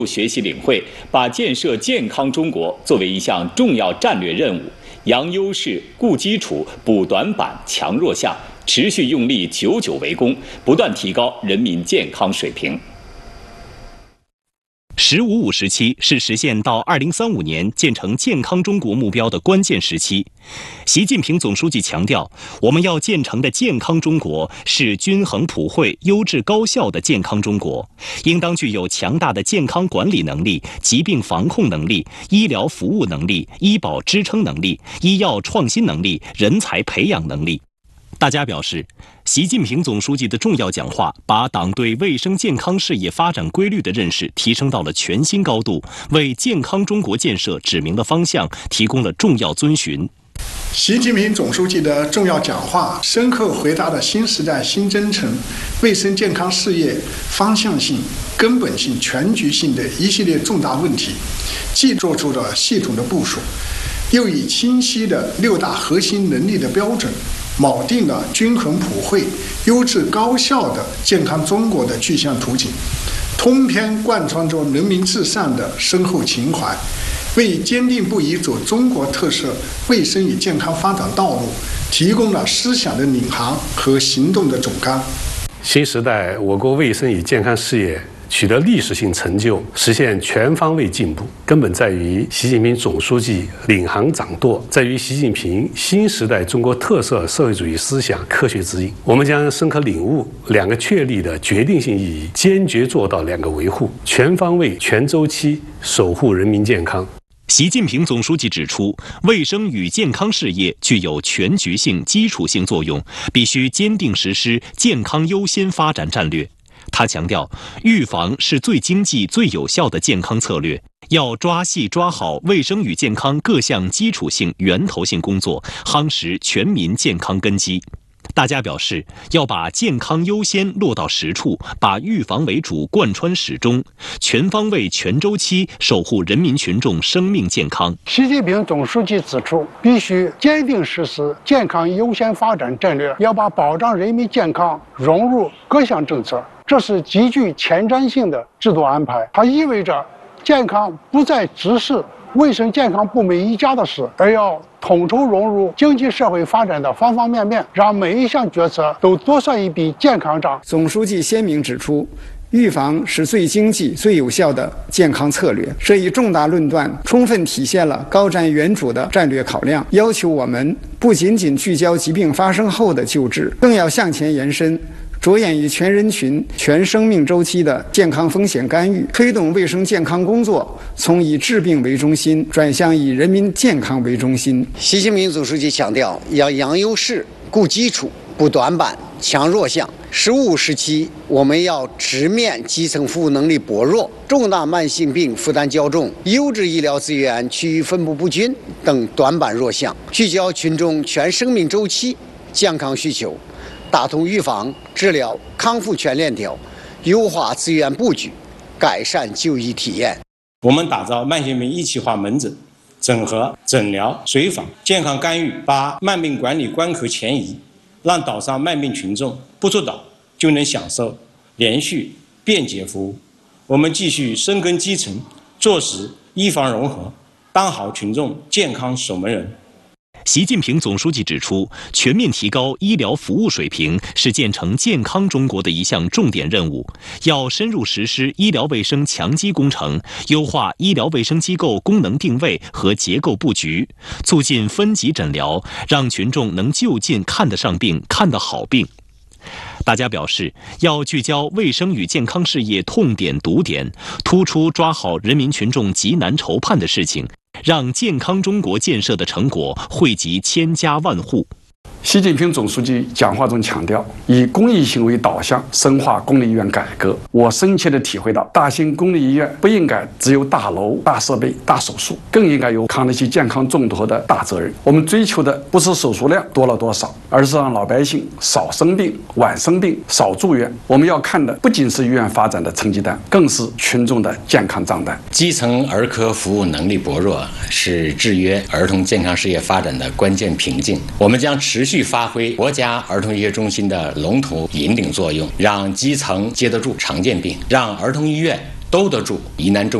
学习领会，把建设健康中国作为一项重要战略任务，扬优势、固基础、补短板、强弱项，持续用力，久久为功，不断提高人民健康水平。 “15+5”时期是实现到2035年建成健康中国目标的关键时期。习近平总书记强调，我们要建成的健康中国是均衡普惠、优质高效的健康中国，应当具有强大的健康管理能力、疾病防控能力、医疗服务能力、医保支撑能力、医药创新能力、人才培养能力。大家表示，习近平总书记的重要讲话把党对卫生健康事业发展规律的认识提升到了全新高度，为健康中国建设指明了方向，提供了重要遵循。 习近平总书记的重要讲话深刻回答了新时代新征程卫生健康事业方向性、根本性、全局性的一系列重大问题，既做出了系统的部署，又以清晰的6大核心能力的标准，锚定了均衡普惠、优质高效的健康中国的具象图景，通篇贯穿着人民至上的深厚情怀，为坚定不移走中国特色卫生与健康发展道路提供了思想的领航和行动的总纲。 新时代我国卫生与健康事业取得历史性成就，实现全方位进步，根本在于习近平总书记领航掌舵，在于习近平新时代中国特色社会主义思想科学指引。我们将深刻领悟2个确立的决定性意义，坚决做到2个维护，全方位、全周期守护人民健康。 习近平总书记指出，卫生与健康事业具有全局性、基础性作用，必须坚定实施健康优先发展战略。他强调，预防是最经济、最有效的健康策略，要抓细抓好卫生与健康各项基础性、源头性工作，夯实全民健康根基。大家表示，要把健康优先落到实处，把预防为主贯穿始终，全方位、全周期守护人民群众生命健康。 习近平总书记指出，必须坚定实施健康优先发展战略，要把保障人民健康融入各项政策，这是极具前瞻性的制度安排。它意味着健康不再只是卫生健康部门一家的事，而要统筹融入经济社会发展的方方面面，让每一项决策都多算一笔健康账。 总书记鲜明指出，预防是最经济、最有效的健康策略。这一重大论断充分体现了高瞻远瞩的战略考量，要求我们不仅仅聚焦疾病发生后的救治，更要向前延伸，着眼于全人群、全生命周期的健康风险干预，推动卫生健康工作从以治病为中心转向以人民健康为中心。 习近平总书记强调，要扬优势、固基础、补短板、强弱项。15+5时期，我们要直面基层服务能力薄弱、重大慢性病负担较重、优质医疗资源区域分布不均等短板弱项，聚焦群众全生命周期健康需求，打通预防、治疗、康复全链条，优化资源布局，改善就医体验。 我们打造慢性病一体化门诊，整合诊疗、随访、健康干预，把慢病管理关口前移，让岛上慢病群众不出岛就能享受连续便捷服务。我们继续深耕基层，做实医防融合，当好群众健康守门人。 习近平总书记指出，全面提高医疗服务水平是建成健康中国的一项重点任务，要深入实施医疗卫生强基工程，优化医疗卫生机构功能定位和结构布局，促进分级诊疗，让群众能就近看得上病、看得好病。大家表示，要聚焦卫生与健康事业痛点堵点，突出抓好人民群众急难愁盼的事情，让健康中国建设的成果惠及千家万户。 习近平总书记讲话中强调，以公益行为导向深化公立医院改革。我深切地体会到，大型公立医院不应该只有大楼、大设备、大手术，更应该有扛得起健康重托的大责任。我们追求的不是手术量多了多少，而是让老百姓少生病、晚生病、少住院。我们要看的不仅是医院发展的成绩单，更是群众的健康账单。 基层儿科服务能力薄弱，是制约儿童健康事业发展的关键瓶颈。我们将持续发挥国家儿童医学中心的龙头引领作用，让基层接得住常见病，让儿童医院兜得住疑难重